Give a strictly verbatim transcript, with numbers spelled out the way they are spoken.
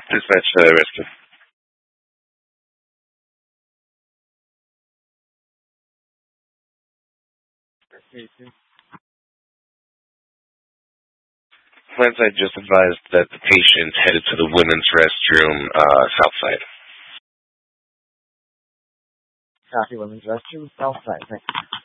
Dispatch uh, rescue. Landside just advised that the patient headed to the women's restroom, uh, south side. Copy, women's restroom, south side. Thanks.